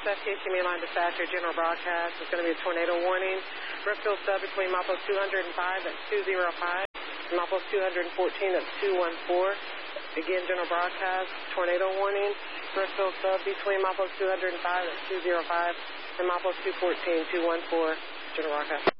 FTC mainline dispatcher, general broadcast. It's going to be a tornado warning. Brookfield sub between milepost 205 at 205 and milepost 214 at 214. Again, general broadcast, tornado warning. Brookfield sub between milepost 205 at 205 and milepost 214, 214, general broadcast.